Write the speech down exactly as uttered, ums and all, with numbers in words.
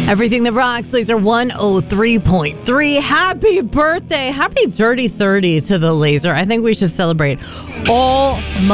Everything that rocks, Laser one oh three point three. Happy birthday. Happy Dirty thirty to the Laser. I think we should celebrate all